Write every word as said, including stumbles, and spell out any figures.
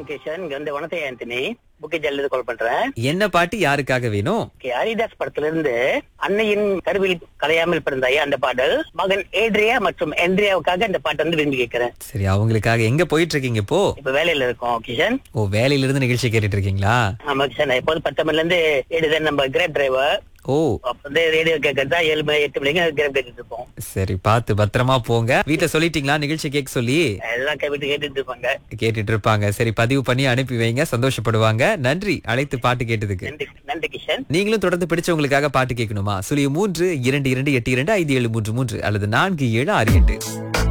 கிஷன். இங்க வந்து வனத்தை ஆண்டனி புக்கி ஜல்லிருந்து கால் பண்றேன். என்ன பாட்டு யாருக்காக வேணும்? Okay, ஹரிதாஸ் படத்துல இருந்து அன்னையின் கருவில் கலையாமல் பிறந்தாயே அந்த பாடல், மகன் ஏட்ரியா மற்றும் என்ட்ரியாவுக்காக அந்த பாட்டு வந்து விரும்பி கேட்கிறேன். சரி, அவங்களுக்காக எங்க போயிட்டு இருக்கீங்க இப்போ? இப்ப வேலையில இருக்கோம் கிஷன். ஓ, வேலையில இருந்து நிகழ்ச்சி கேட்டுட்டு இருக்கீங்களா? ஆமா கிஷன், நான் எப்போது பத்து மணில இருந்து ஏழு நம்ம கிராப் டிரைவர். ஓ, அப்ப வந்து ரேடியோ கேட்கறதா ஏழு மணி எட்டு மணிக்கு கிராப் கேட்டுட்டு இருப்போம். சரி, பார்த்து பத்திரமா போங்க. வீட்டுல சொல்லிட்டீங்களா நிகழ்ச்சி கேட்க சொல்லி? எல்லாம் கேட்டு கேட்டுட்டு இருப்பாங்க. கேட்டுட்டு இருப்பாங்க. சரி, பதிவு பண்ணி அனுப்பி வைங்க, சந்தோஷப்படுவாங்க. நன்றி அழைத்து பாட்டு கேட்டதுக்கு. நன்றி நன்றி கிஷன். நீங்களும் தொடர்ந்து பிடிச்சவங்களுக்காக பாட்டு கேட்கணுமா? சுழிய மூன்று இரண்டு இரண்டு எட்டு இரண்டு ஐந்து ஏழு மூன்று மூன்று அல்லது நான்கு ஏழு ஆறு எட்டு.